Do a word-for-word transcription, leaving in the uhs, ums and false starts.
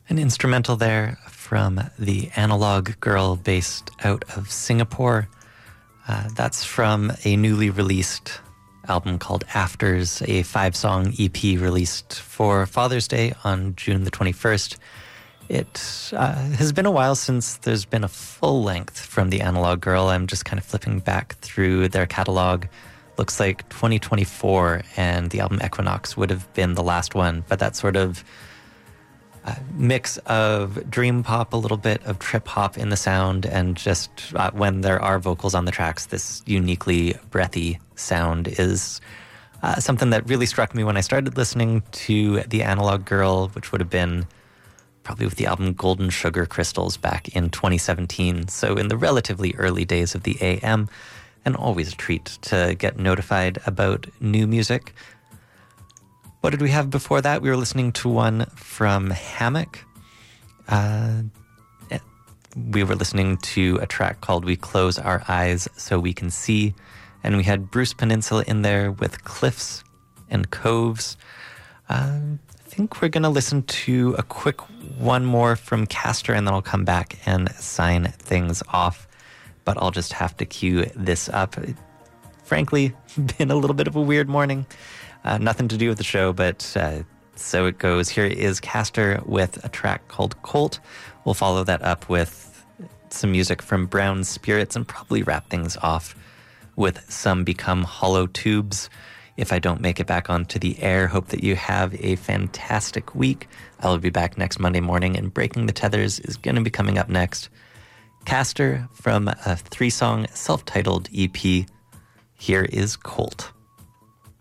An instrumental there from the Analog Girl based out of Singapore. Uh, that's from a newly released album called Afters, a five-song E P released for Father's Day on June the twenty-first. It uh, has been a while since there's been a full length from the Analog Girl. I'm just kind of flipping back through their catalog. Looks like twenty twenty-four and the album Equinox would have been the last one, but that sort of uh, mix of dream pop, a little bit of trip hop in the sound, and just uh, when there are vocals on the tracks, this uniquely breathy sound is uh, something that really struck me when I started listening to the Analog Girl, which would have been probably with the album Golden Sugar Crystals back in twenty seventeen. So in the relatively early days of the A M, and always a treat to get notified about new music. What did we have before that? We were listening to one from Hammock. Uh, we were listening to a track called We Close Our Eyes So We Can See. And we had Bruce Peninsula in there with Cliffs and Coves. Uh, I think we're going to listen to a quick one more from Castor, and then I'll come back and sign things off. But I'll just have to cue this up. Frankly, been a little bit of a weird morning. Uh, nothing to do with the show, but uh, so it goes. Here is Castor with a track called Colt. We'll follow that up with some music from Brown Spirits and probably wrap things off with some Become Hollow Tubes. If I don't make it back onto the air, hope that you have a fantastic week. I will be back next Monday morning, and Breaking the Tethers is going to be coming up next. Castor from a three-song self-titled E P. Here is Colt.